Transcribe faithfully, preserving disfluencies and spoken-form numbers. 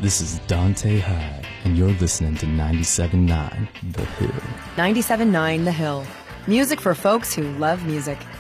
This is Dante Hyde, and you're listening to ninety-seven point nine The Hill. ninety-seven point nine The Hill. Music for folks who love music.